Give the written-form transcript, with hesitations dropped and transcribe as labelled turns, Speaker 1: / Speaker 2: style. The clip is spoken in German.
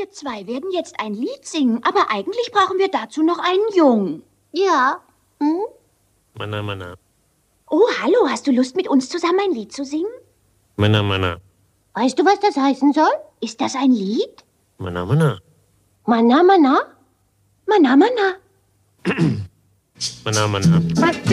Speaker 1: Wir zwei werden jetzt ein Lied singen, aber eigentlich brauchen wir dazu noch einen Jungen.
Speaker 2: Ja.
Speaker 3: Mana, mana.
Speaker 1: Oh, hallo, hast du Lust, mit uns zusammen ein Lied zu singen?
Speaker 3: Mana, mana.
Speaker 2: Weißt du, was das heißen soll?
Speaker 1: Ist das ein Lied?
Speaker 3: Mana, mana.
Speaker 2: Mana, mana?
Speaker 1: Mana, mana.
Speaker 3: Mana, mana.
Speaker 2: Was